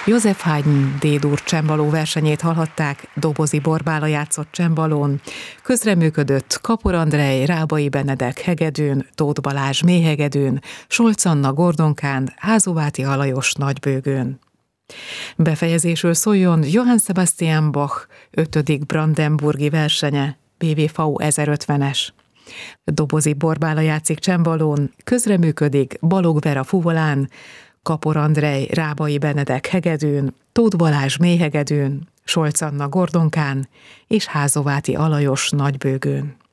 József Haydn D-dur csembaló versenyét hallhatták, Dobozi Borbála játszott csembalón, közreműködött Kapor Andrej, Rábai Benedek hegedűn, Tóth Balázs méhegedűn, Solc Anna gordonkán, Házováti Alajos nagybőgőn. Befejezésül szóljon Johann Sebastian Bach 5. brandenburgi versenye, BWV 1050-es. Dobozi Borbála játszik csembalón, közreműködik Balog Vera fuvolán, Kapor Andrej, Rábai Benedek hegedűn, Tóth Balázs méhegedűn, Solc Anna gordonkán és Házováti Alajos nagybőgőn.